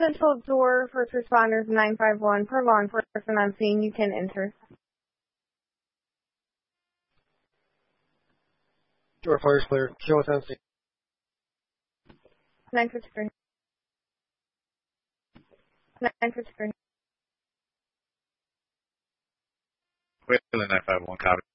Central door, first responders 951 per law enforcement on scene. You can enter. Door fire is clear. Show us on scene. 953. 953. Wayland 951, copy.